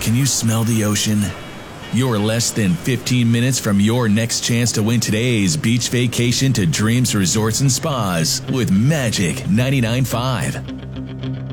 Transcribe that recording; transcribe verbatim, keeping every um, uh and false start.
Can you smell the ocean? You're less than fifteen minutes from your next chance to win today's beach vacation to Dreams Resorts and Spas with Magic ninety-nine point five.